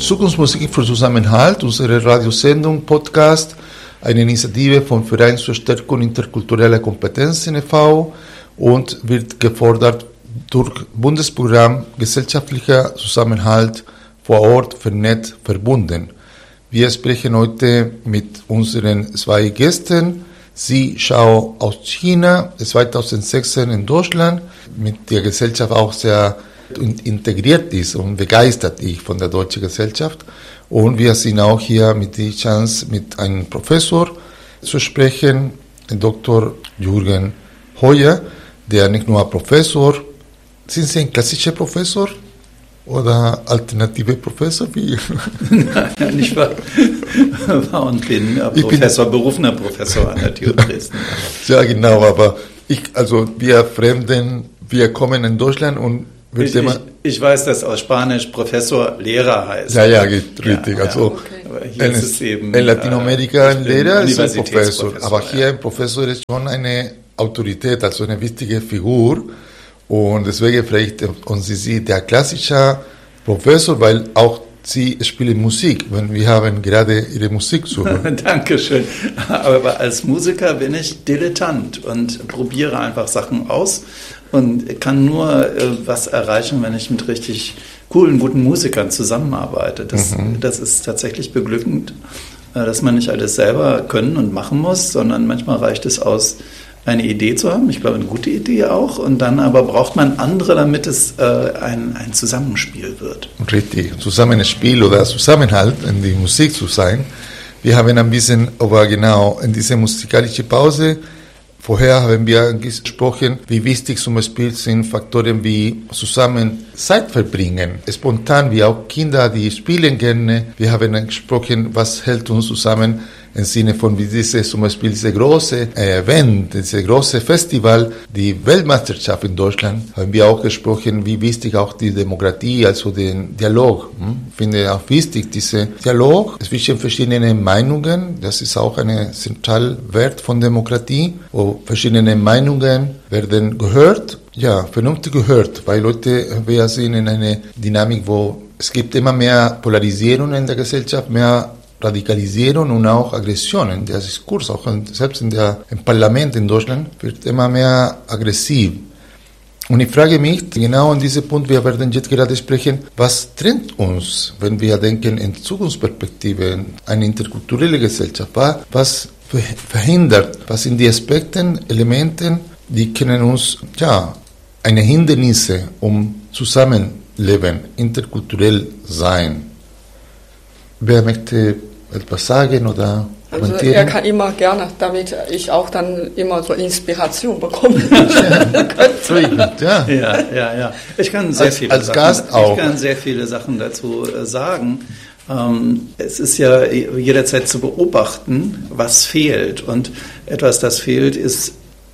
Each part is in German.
Zukunftsmusik für Zusammenhalt, unsere Radiosendung, Podcast, eine Initiative vom Verein zur Stärkung interkultureller Kompetenzen e.V. und wird gefordert durch Bundesprogramm Gesellschaftlicher Zusammenhalt vor Ort, vernetzt, verbunden. Wir sprechen heute mit unseren zwei Gästen. Sie Shao aus China, 2016 in Deutschland, mit der Gesellschaft auch sehr integriert ist und begeistert ist von der deutschen Gesellschaft. Und wir sind auch hier mit der Chance, mit einem Professor zu sprechen, Dr. Jürgen Heuer, der nicht nur Professor, sind Sie ein klassischer Professor oder alternative Professor? Wie? Nein, ich war und bin Professor, berufener Professor an der TU Dresden. Ja, genau, aber wir Fremden, wir kommen in Deutschland und ich weiß, dass aus Spanisch Professor Lehrer heißt. Ja, richtig. Also okay. Aber hier ist es eben, in Lateinamerika ein Lehrer ist ein Professor. Aber hier ein Professor ist schon eine Autorität, also eine wichtige Figur. Und deswegen vielleicht uns Sie der klassische Professor, weil auch Sie spielen Musik, wenn wir haben gerade Ihre Musik zu hören. Dankeschön. Aber als Musiker bin ich Dilettant und probiere einfach Sachen aus und kann nur was erreichen, wenn ich mit richtig coolen, guten Musikern zusammenarbeite. Das ist tatsächlich beglückend, dass man nicht alles selber können und machen muss, sondern manchmal reicht es aus, eine Idee zu haben, ich glaube eine gute Idee auch, und dann aber braucht man andere, damit es ein Zusammenspiel wird. Richtig, Zusammenspiel oder Zusammenhalt in die Musik zu sein. Wir haben ein bisschen, aber genau in dieser musikalischen Pause, vorher haben wir gesprochen, wie wichtig zum Beispiel sind Faktoren wie zusammen Zeit verbringen, spontan wie auch Kinder, die spielen gerne. Wir haben gesprochen, was hält uns zusammen im Sinne von wie zum Beispiel diese große Event, diese große Festival, die Weltmeisterschaft in Deutschland, haben wir auch gesprochen, wie wichtig auch die Demokratie, also den Dialog. Ich finde auch wichtig, dieser Dialog zwischen verschiedenen Meinungen, das ist auch ein zentraler Wert von Demokratie, wo verschiedene Meinungen werden gehört, vernünftig gehört, weil Leute, wir sind in einer Dynamik, wo es gibt immer mehr Polarisierung in der Gesellschaft, mehr Radikalisierung und auch Aggression in der Diskurs, auch selbst im Parlament in Deutschland wird immer mehr aggressiv. Und ich frage mich, genau an diesem Punkt, wir werden jetzt gerade sprechen, was trennt uns, wenn wir denken in Zukunftsperspektive, eine interkulturelle Gesellschaft, was verhindert, was sind die Aspekte, Elemente, die können uns, eine Hindernisse, um zusammenleben, interkulturell sein. Wer möchte etwas sagen oder kommentieren? Also er kann immer gerne, damit ich auch dann immer so Inspiration bekomme. Ja. Ich kann sehr viele Sachen dazu sagen. Es ist ja jederzeit zu beobachten, was fehlt. Und etwas, das fehlt, ist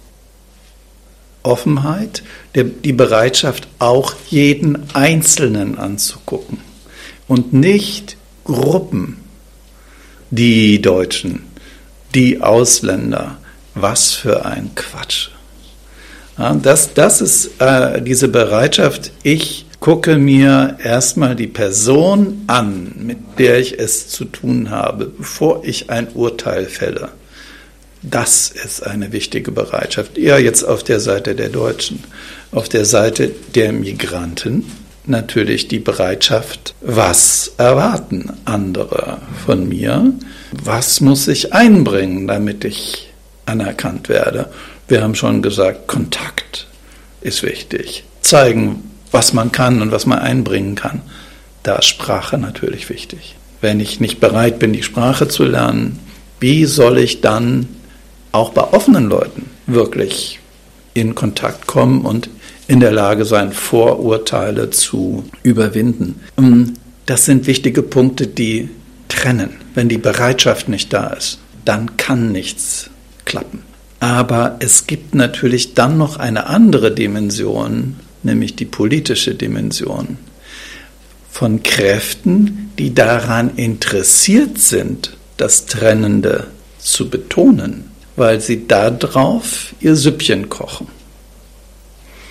Offenheit, die Bereitschaft, auch jeden Einzelnen anzugucken und nicht Gruppen, die Deutschen, die Ausländer. Was für ein Quatsch. Ja, das ist diese Bereitschaft, ich gucke mir erstmal die Person an, mit der ich es zu tun habe, bevor ich ein Urteil fälle. Das ist eine wichtige Bereitschaft. Ja, jetzt auf der Seite der Deutschen. Auf der Seite der Migranten natürlich die Bereitschaft, was erwarten andere von mir? Was muss ich einbringen, damit ich anerkannt werde? Wir haben schon gesagt, Kontakt ist wichtig. Zeigen, was man kann und was man einbringen kann. Da ist Sprache natürlich wichtig. Wenn ich nicht bereit bin, die Sprache zu lernen, wie soll ich dann auch bei offenen Leuten wirklich in Kontakt kommen und in der Lage sein, Vorurteile zu überwinden? Das sind wichtige Punkte, die trennen. Wenn die Bereitschaft nicht da ist, dann kann nichts klappen. Aber es gibt natürlich dann noch eine andere Dimension, nämlich die politische Dimension von Kräften, die daran interessiert sind, das Trennende zu betonen, weil sie darauf ihr Süppchen kochen.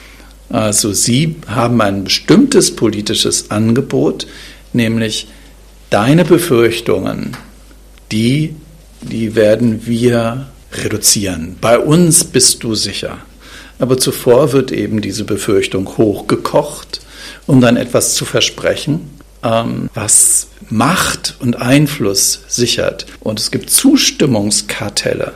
Also sie haben ein bestimmtes politisches Angebot, nämlich Deine Befürchtungen, die werden wir reduzieren. Bei uns bist du sicher. Aber zuvor wird eben diese Befürchtung hochgekocht, um dann etwas zu versprechen, was Macht und Einfluss sichert. Und es gibt Zustimmungskartelle.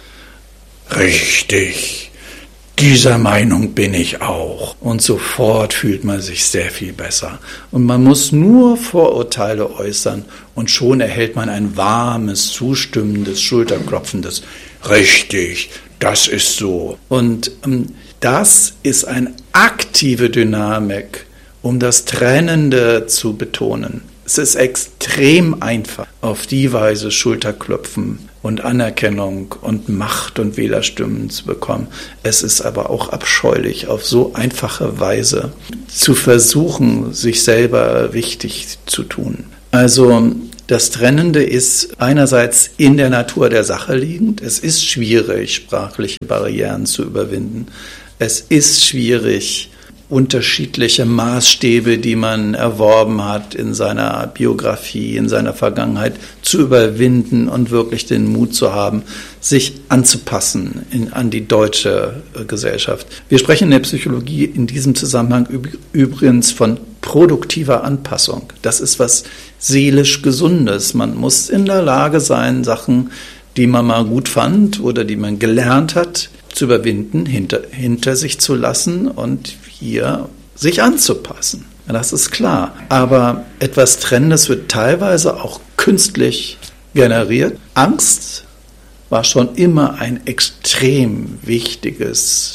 Richtig, dieser Meinung bin ich auch. Und sofort fühlt man sich sehr viel besser. Und man muss nur Vorurteile äußern und schon erhält man ein warmes, zustimmendes, schulterklopfendes Richtig, das ist so. Und das ist eine aktive Dynamik, um das Trennende zu betonen. Es ist extrem einfach, auf die Weise Schulterklopfen und Anerkennung und Macht und Wählerstimmen zu bekommen. Es ist aber auch abscheulich, auf so einfache Weise zu versuchen, sich selber wichtig zu tun. Also das Trennende ist einerseits in der Natur der Sache liegend. Es ist schwierig, sprachliche Barrieren zu überwinden. Es ist schwierig, unterschiedliche Maßstäbe, die man erworben hat in seiner Biografie, in seiner Vergangenheit, zu überwinden und wirklich den Mut zu haben, sich anzupassen an die deutsche Gesellschaft. Wir sprechen in der Psychologie in diesem Zusammenhang übrigens von produktiver Anpassung. Das ist was seelisch Gesundes. Man muss in der Lage sein, Sachen, die man mal gut fand oder die man gelernt hat, zu überwinden, hinter sich zu lassen und hier sich anzupassen. Das ist klar. Aber etwas Trennendes wird teilweise auch künstlich generiert. Angst war schon immer ein extrem wichtiges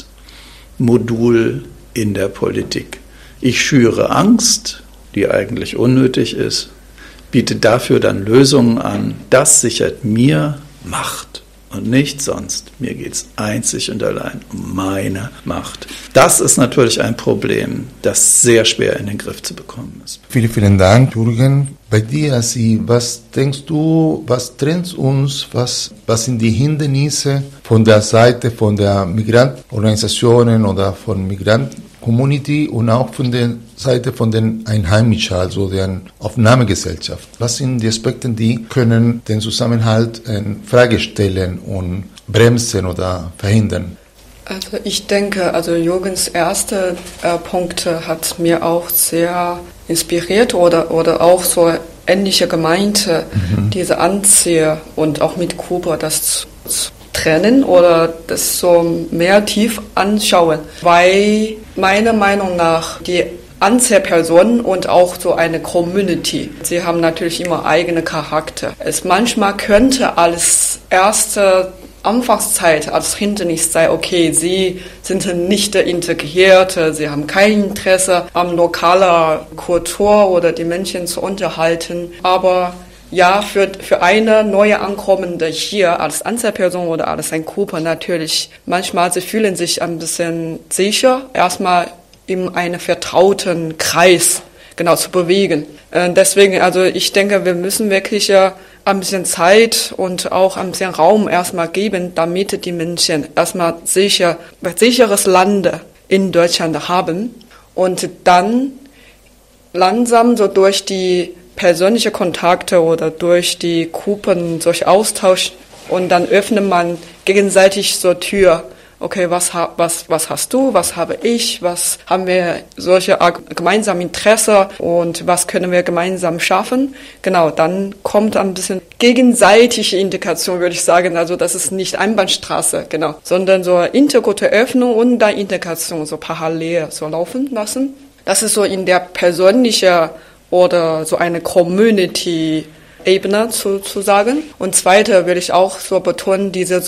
Modul in der Politik. Ich schüre Angst, die eigentlich unnötig ist, biete dafür dann Lösungen an. Das sichert mir Macht. Und nichts sonst. Mir geht es einzig und allein um meine Macht. Das ist natürlich ein Problem, das sehr schwer in den Griff zu bekommen ist. Vielen, vielen Dank, Jürgen. Bei dir, was denkst du, was trennt uns, was sind die Hindernisse von der Seite von der Migrantenorganisationen oder von Migranten-Community und auch von der Seite von den Einheimischen, also der Aufnahmegesellschaft? Was sind die Aspekte, die können den Zusammenhalt in Frage stellen und bremsen oder verhindern? Also ich denke, Jürgens erste Punkte hat mir auch sehr inspiriert oder auch so ähnliche Gemeinte, diese Anziehung und auch mit Kuba das zu trennen oder das so mehr tief anschauen, weil meiner Meinung nach die Einzelpersonen und auch so eine Community, sie haben natürlich immer eigene Charakter. Manchmal könnte als erste Anfangszeit als Hindernis sein, okay, sie sind nicht integriert, sie haben kein Interesse an lokaler Kultur oder die Menschen zu unterhalten. Aber ja, für eine neue Ankommende hier als Einzelperson oder als eine Gruppe natürlich, manchmal sie fühlen sich ein bisschen sicher, erstmal in einem vertrauten Kreis zu bewegen. Deswegen, ich denke, wir müssen wirklich ein bisschen Zeit und auch ein bisschen Raum erstmal geben, damit die Menschen erstmal sicheres Land in Deutschland haben und dann langsam so durch die persönliche Kontakte oder durch die Gruppen, durch Austausch und dann öffnet man gegenseitig so Tür. Okay, was hast du, was habe ich, was haben wir solche gemeinsame Interesse und was können wir gemeinsam schaffen? Genau, dann kommt ein bisschen gegenseitige Integration, würde ich sagen. Also das ist nicht Einbahnstraße, genau, sondern so interkulturelle Öffnung und dann Integration so parallel so laufen lassen. Das ist so in der persönlichen oder so eine Community-Ebene zu sagen. Und zweite will ich auch so betonen, diese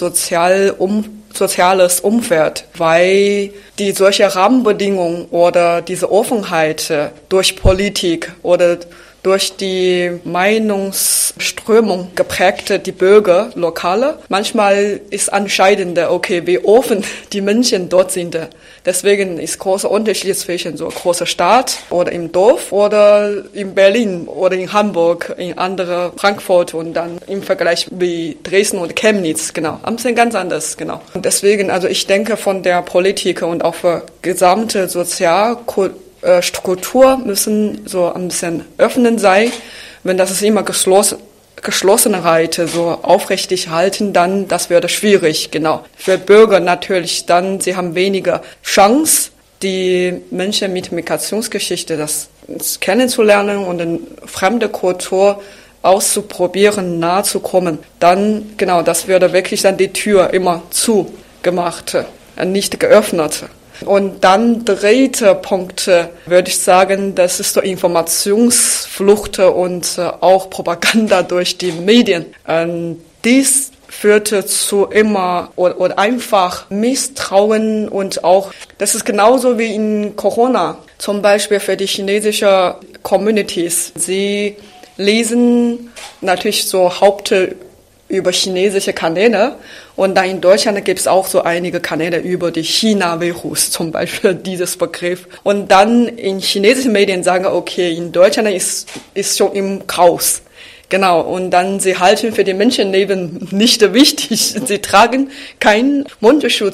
soziales Umfeld, weil die solche Rahmenbedingungen oder diese Offenheit durch Politik oder durch die Meinungsströmung geprägte die Bürger, Lokale. Manchmal ist entscheidend, okay, wie offen die Menschen dort sind. Deswegen ist großer Unterschied zwischen so großer Stadt oder im Dorf oder in Berlin oder in Hamburg, in andere Frankfurt und dann im Vergleich wie Dresden und Chemnitz, genau. Ein bisschen ganz anders, genau. Und deswegen, ich denke von der Politik und auch für gesamte Struktur müssen so ein bisschen öffnen sein Wenn das ist immer Geschlossenheit so aufrichtig halten, dann das würde schwierig, genau. Für Bürger natürlich dann, sie haben weniger Chance, die Menschen mit Migrationsgeschichte das kennenzulernen und eine fremde Kultur auszuprobieren, nahe zu kommen. Dann, genau, das würde wirklich dann die Tür immer zugemacht, nicht geöffnet. Und dann dritte Punkt, würde ich sagen, das ist so Informationsflucht und auch Propaganda durch die Medien. Dies führte zu immer oder einfach Misstrauen und auch, das ist genauso wie in Corona, zum Beispiel für die chinesische Communities. Sie lesen natürlich so über chinesische Kanäle und dann in Deutschland gibt es auch so einige Kanäle über die China-Virus, zum Beispiel dieses Begriff. Und dann in chinesischen Medien sagen, okay, in Deutschland ist schon im Chaos. Genau, und dann sie halten für die Menschenleben nicht wichtig. Sie tragen keinen Mundschutz.